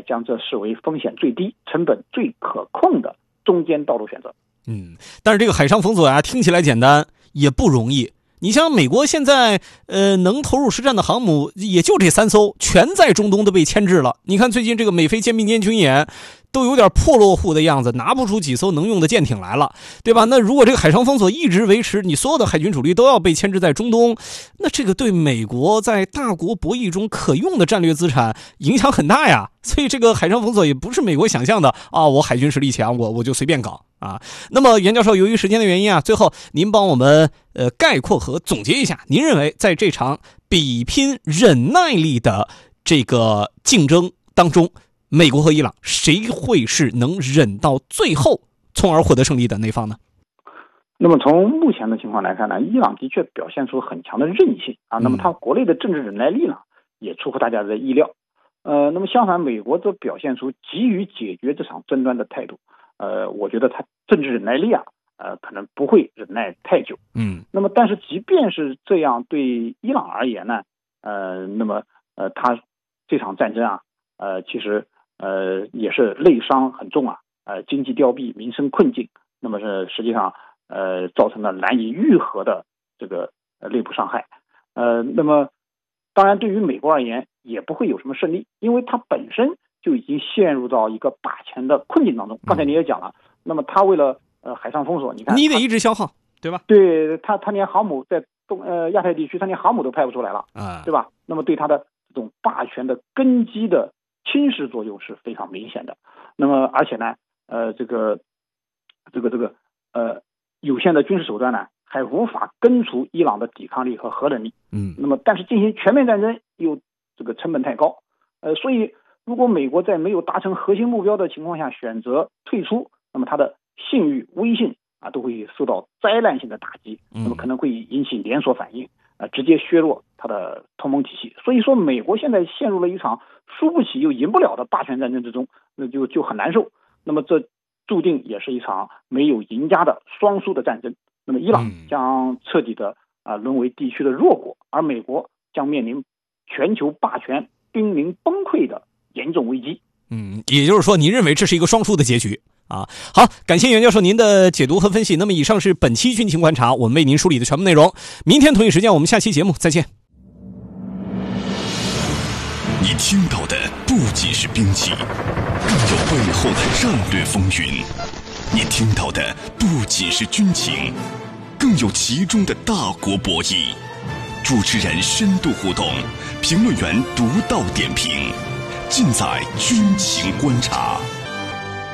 将这视为风险最低、成本最可控的中间道路选择。 但是这个海上封锁啊，听起来简单，也不容易。你像美国现在能投入实战的航母也就这3艘，全在中东都被牵制了。你看最近这个美菲歼灭军演都有点破落户的样子，拿不出几艘能用的舰艇来了，对吧？那如果这个海上封锁一直维持，你所有的海军主力都要被牵制在中东，那这个对美国在大国博弈中可用的战略资产影响很大呀。所以这个海上封锁也不是美国想象的啊，我海军实力强，我就随便搞啊。那么袁教授，由于时间的原因啊，最后您帮我们概括和总结一下，您认为在这场比拼忍耐力的这个竞争当中，美国和伊朗谁会是能忍到最后从而获得胜利的那方呢？ 那么从目前的情况来看呢，伊朗的确表现出很强的韧性啊，那么它国内的政治忍耐力呢也出乎大家的意料。那么相反，美国则表现出急于解决这场争端的态度。我觉得它政治忍耐力啊，可能不会忍耐太久。那么但是即便是这样，对伊朗而言呢，那么它这场战争啊，其实也是内伤很重啊，经济凋敝，民生困境，那么是实际上造成了难以愈合的这个内部伤害。那么当然对于美国而言也不会有什么胜利，因为它本身就已经陷入到一个霸权的困境当中。刚才你也讲了，那么它为了海上封锁，你看你得一直消耗，对吧？ 对，它连航母在亚太地区，它连航母都派不出来了，对吧？那么对它的这种霸权的根基的侵蚀作用是非常明显的。那么而且呢，有限的军事手段呢，还无法根除伊朗的抵抗力和核能力。那么但是进行全面战争又这个成本太高，所以如果美国在没有达成核心目标的情况下选择退出，那么它的信誉、威信啊都会受到灾难性的打击，那么可能会引起连锁反应，直接削弱它的同盟体系。所以说，美国现在陷入了一场输不起又赢不了的霸权战争之中，那就很难受。那么这注定也是一场没有赢家的双输的战争。那么伊朗将彻底的沦为地区的弱国，而美国将面临全球霸权濒临崩溃的严重危机。 也就是说，您认为这是一个双输的结局啊？好，感谢袁教授您的解读和分析。那么以上是本期军情观察我们为您梳理的全部内容。明天同一时间我们下期节目再见。 你听到的不仅是兵器，更有背后的战略风云；你听到的不仅是军情，更有其中的大国博弈。主持人深度互动，评论员独到点评，尽在军情观察。